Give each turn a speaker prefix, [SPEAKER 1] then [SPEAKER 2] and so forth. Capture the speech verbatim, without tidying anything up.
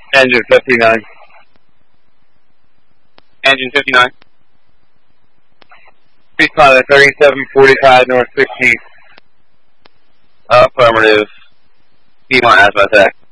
[SPEAKER 1] Engine fifty-nine.
[SPEAKER 2] Engine fifty-nine.
[SPEAKER 1] Respond at thirty-seven forty-five North sixteenth.
[SPEAKER 2] Affirmative. Piedmont has my attack.